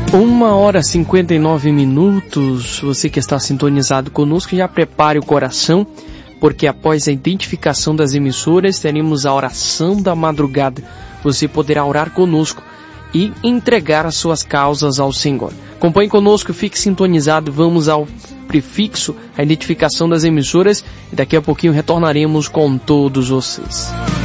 1h59. Você que está sintonizado conosco, já prepare o coração, porque após a identificação das emissoras, teremos a oração da madrugada. Você poderá orar conosco e entregar as suas causas ao Senhor. Acompanhe conosco, fique sintonizado. Vamos ao prefixo, a identificação das emissoras, e daqui a pouquinho retornaremos com todos vocês.